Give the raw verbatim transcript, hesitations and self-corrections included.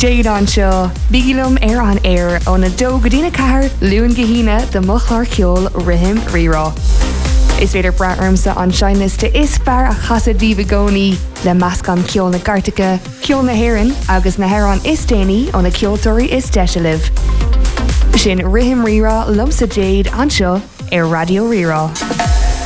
Jade an seo, bígilum ar an air ó na dó go dtína cahar luúin gahína de mochlar ceol rihim rirá. Is féidir braarmsa an seinliste is fear a chasad bhíbagóní le meascan ceol na Gartacha, ceol na Héireann agus na Héireann is déanaí ó na ceoltóirí is deisialah. Sin rihim rirá lumsa Jade an seo ar Radio Rirá.